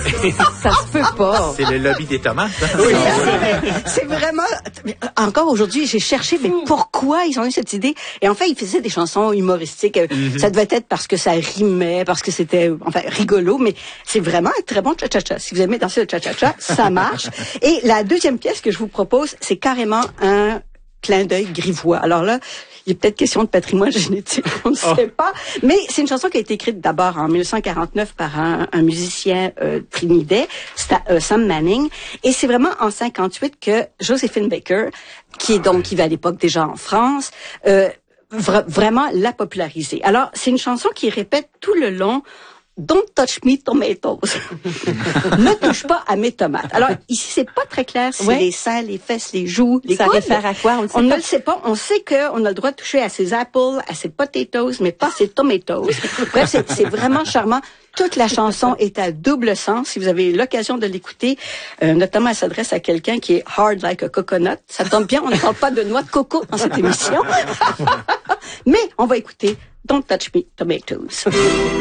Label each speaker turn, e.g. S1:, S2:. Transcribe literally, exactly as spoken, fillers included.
S1: Ça se peut pas.
S2: C'est le lobby des tomates. Hein?
S3: Oui, c'est vraiment... Encore aujourd'hui, j'ai cherché, mais pourquoi ils ont eu cette idée? Et en fait, ils faisaient des chansons humoristiques. Mm-hmm. Ça devait être parce que ça rimait, parce que c'était, enfin, rigolo, mais c'est vraiment un très bon cha-cha-cha. Si vous aimez danser le cha-cha-cha, ça marche. Et la deuxième pièce que je vous propose, c'est carrément un clin d'œil grivois. Alors là, il est peut-être question de patrimoine génétique, on ne oh. sait pas. Mais c'est une chanson qui a été écrite d'abord en dix-neuf cent quarante-neuf par un, un musicien euh, trinidais, euh, Sam Manning. Et c'est vraiment en cinquante-huit que Joséphine Baker, qui est donc, qui va à l'époque déjà en France, euh, vra- vraiment l'a popularisée. Alors, c'est une chanson qui répète tout le long Don't touch me tomatoes. Ne touche pas à mes tomates. Alors, ici, c'est pas très clair si ouais. les seins, les fesses, les joues, les
S1: ça
S3: coudes.
S1: réfère à quoi? On,
S3: on ne le sait pas. On sait qu'on a le droit de toucher à ses apples, à ses potatoes, mais pas à ses tomatoes. Bref, c'est, c'est vraiment charmant. Toute la chanson est à double sens. Si vous avez l'occasion de l'écouter, euh, notamment, elle s'adresse à quelqu'un qui est hard like a coconut. Ça tombe bien, on ne parle pas de noix de coco dans cette émission. Mais on va écouter Don't touch me tomatoes.